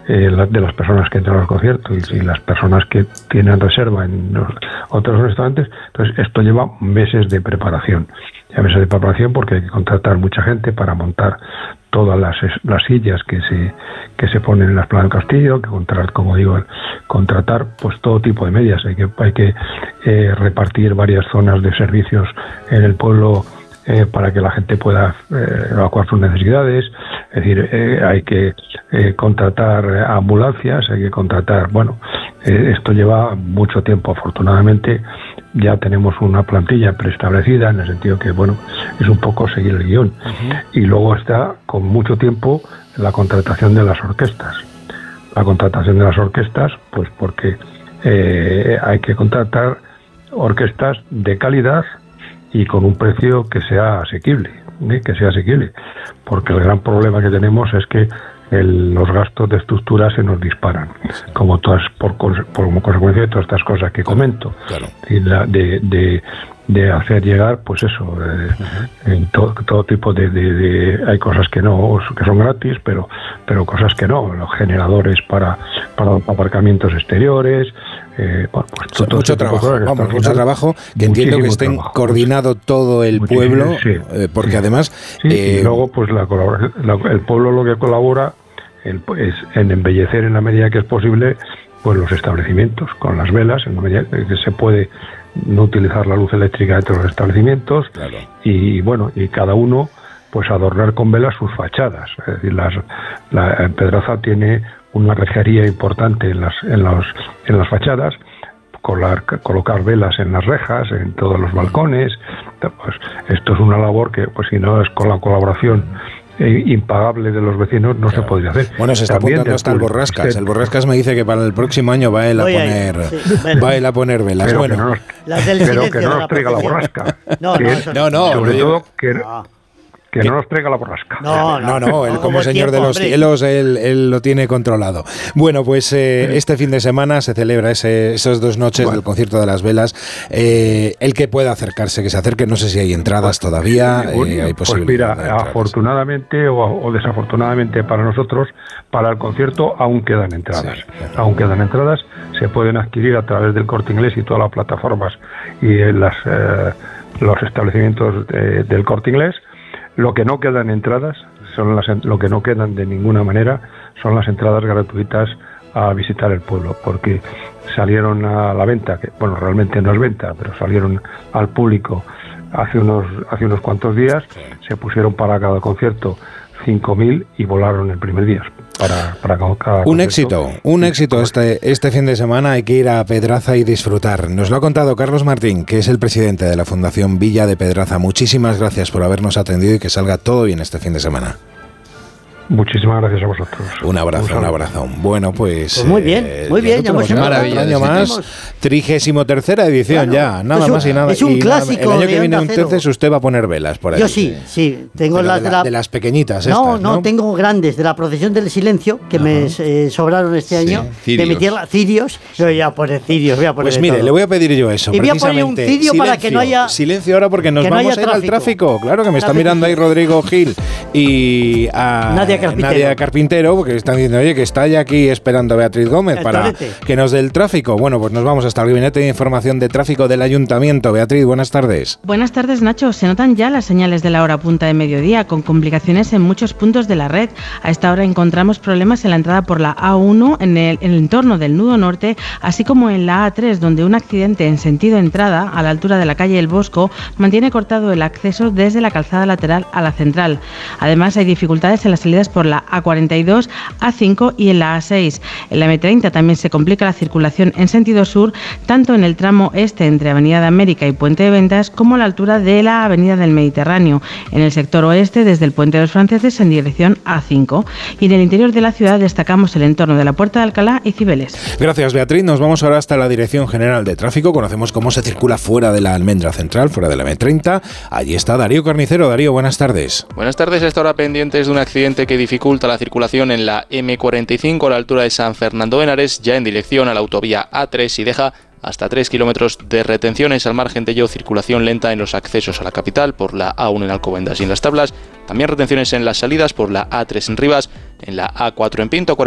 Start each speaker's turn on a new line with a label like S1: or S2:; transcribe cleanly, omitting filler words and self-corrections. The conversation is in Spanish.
S1: de las personas que entran al concierto y las personas que tienen reserva en los otros restaurantes. Entonces esto lleva meses de preparación. Ya meses de preparación porque hay que contratar mucha gente para montar todas las sillas que se ponen en las Plazas del Castillo, que contratar pues todo tipo de medias. Hay que repartir varias zonas de servicios en el pueblo para que la gente pueda evacuar sus necesidades. Es decir, hay que contratar ambulancias, hay que contratar... esto lleva mucho tiempo. Afortunadamente ya tenemos una plantilla preestablecida, en el sentido que, es un poco seguir el guión. Uh-huh. Y luego está, con mucho tiempo, la contratación de las orquestas. La contratación de las orquestas, pues porque hay que contratar orquestas de calidad y con un precio que sea asequible, porque el gran problema que tenemos es que los gastos de estructura se nos disparan, como consecuencia de todas estas cosas que comento, claro. Y de hacer llegar, pues eso, en todo tipo de hay cosas que son gratis, pero cosas que no, los generadores para aparcamientos exteriores,
S2: mucho trabajo, que entiendo que estén coordinado todo el pueblo, porque además...
S1: y luego pues el pueblo lo que colabora es en embellecer en la medida que es posible pues los establecimientos con las velas, en la medida que se puede no utilizar la luz eléctrica dentro de los establecimientos, claro. Y cada uno pues adornar con velas sus fachadas. Es decir, Pedraza tiene una rejería importante en las fachadas, colocar velas en las rejas, en todos los balcones. Pues esto es una labor que, pues si no es con la colaboración impagable de los vecinos, no se podría hacer.
S3: Bueno, se está apuntando hasta el Borrascas. El Borrascas me dice que para el próximo año va él a poner velas.
S1: Pero
S3: bueno,
S1: que no nos traiga la borrasca.
S3: No.
S1: Sobre todo que no nos traiga la borrasca.
S3: No, él como señor de los cielos, él lo tiene controlado. Bueno, pues este fin de semana se celebra esas 2 noches del concierto de las velas. El que pueda acercarse, que se acerque, no sé si hay entradas todavía, hay posibilidad.
S1: Pues mira, afortunadamente o desafortunadamente para nosotros, para el concierto aún quedan entradas. Sí. Aún quedan entradas, se pueden adquirir a través del Corte Inglés y todas las plataformas y los establecimientos del Corte Inglés. Lo que no quedan entradas, lo que no quedan de ninguna manera, son las entradas gratuitas a visitar el pueblo, porque salieron a la venta, que realmente no es venta, pero salieron al público hace unos cuantos días, se pusieron para cada concierto 5.000 y volaron el primer día. Para cada
S3: un éxito este fin de semana. Hay que ir a Pedraza y disfrutar. Nos lo ha contado Carlos Martín, que es el presidente de la Fundación Villa de Pedraza. Muchísimas gracias por habernos atendido y que salga todo bien este fin de semana.
S1: Muchísimas gracias a vosotros.
S3: Un abrazo. Bueno, pues
S4: muy bien.
S3: Maravilloso. Año más, 33ª edición, claro. Ya, nada más y nada.
S4: Es un clásico.
S3: El año que viene entonces usted va a poner velas por ahí.
S4: Yo sí. Tengo las
S3: de las pequeñitas.
S4: No, tengo grandes, de la procesión del silencio, que me sobraron este año.
S3: Cirios.
S4: De meter cirios. Yo voy a poner cirios,
S3: Pues mire, le voy a pedir yo eso.
S4: Y voy a poner un cirio para que no haya...
S3: Silencio ahora porque nos vamos a ir al tráfico. Claro que me está mirando ahí Rodrigo Gil y a Nadia Carpintero, porque están diciendo, oye, que está ya aquí esperando a Beatriz Gómez para que nos dé el tráfico. Bueno, pues nos vamos hasta el Gabinete de Información de Tráfico del Ayuntamiento. Beatriz, buenas tardes.
S5: Buenas tardes, Nacho. Se notan ya las señales de la hora punta de mediodía, con complicaciones en muchos puntos de la red. A esta hora encontramos problemas en la entrada por la A1, en el entorno del nudo norte, así como en la A3, donde un accidente en sentido entrada, a la altura de la calle El Bosco, mantiene cortado el acceso desde la calzada lateral a la central. Además, hay dificultades en las salidas por la A42, A5 y en la A6. En la M30 también se complica la circulación en sentido sur, tanto en el tramo este entre Avenida de América y Puente de Ventas, como a la altura de la Avenida del Mediterráneo. En el sector oeste, desde el Puente de los Franceses en dirección A5. Y en el interior de la ciudad destacamos el entorno de la Puerta de Alcalá y Cibeles.
S3: Gracias, Beatriz. Nos vamos ahora hasta la Dirección General de Tráfico. Conocemos cómo se circula fuera de la Almendra Central, fuera de la M30. Allí está Darío Carnicero. Darío, buenas tardes.
S6: Buenas tardes. A esta hora pendientes de un accidente que dificulta la circulación en la M45 a la altura de San Fernando de Henares, ya en dirección a la autovía A3 y deja hasta 3 kilómetros de retenciones. Al margen de ello, circulación lenta en los accesos a la capital por la A1 en Alcobendas y en Las Tablas. También retenciones en las salidas por la A3 en Rivas, en la A4 en Pinto.